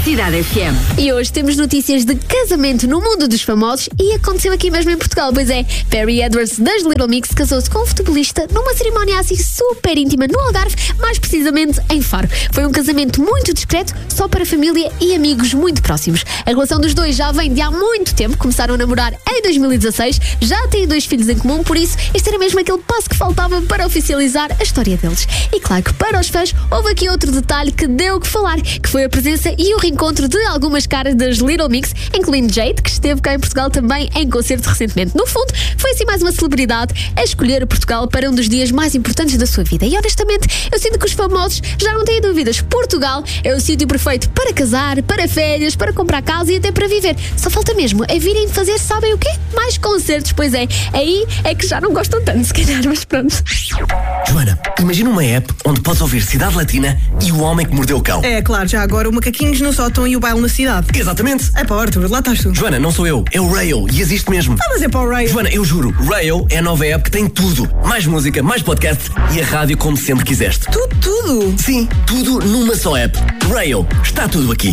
Cidade FM. E hoje temos notícias de casamento no mundo dos famosos e aconteceu aqui mesmo em Portugal. Pois é, Perry Edwards das Little Mix casou-se com um futebolista numa cerimónia assim super íntima no Algarve, mais precisamente em Faro. Foi um casamento muito discreto, só para família e amigos muito próximos. A relação dos dois já vem de há muito tempo, começaram a namorar em 2016, já têm 2 filhos em comum, por isso este era mesmo aquele passo que faltava para oficializar a história deles. E claro que para os fãs houve aqui outro detalhe que deu o que falar, que foi a presença e o reencontro de algumas caras das Little Mix, incluindo Jade, que esteve cá em Portugal também em concerto recentemente. No fundo, foi assim mais uma celebridade a escolher Portugal para um dos dias mais importantes da sua vida. E honestamente, eu sinto que os famosos já não têm dúvidas. Portugal é o sítio perfeito para casar, para férias, para comprar casa e até para viver. Só falta mesmo a virem fazer, sabem o quê? Mais concertos, pois é. Aí é que já não gostam tanto, se calhar, mas pronto. Joana, imagina uma app onde podes ouvir Cidade Latina e O Homem que Mordeu o Cão. É claro, já agora o Macaquinhos no sótão e o baile na cidade. Exatamente. É para Arthur, lá estás tu. Joana, não sou eu, é o Rail e existe mesmo. Mas é para o Ray. Joana, eu juro, Rail é a nova app que tem tudo. Mais música, mais podcast e a rádio como sempre quiseste. Tudo? Sim, tudo numa só app. Rail, está tudo aqui.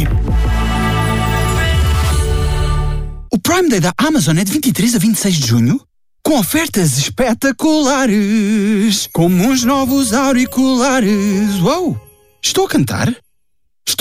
O Prime Day da Amazon é de 23 a 26 de junho, com ofertas espetaculares, como uns novos auriculares. Uou! Estou a cantar?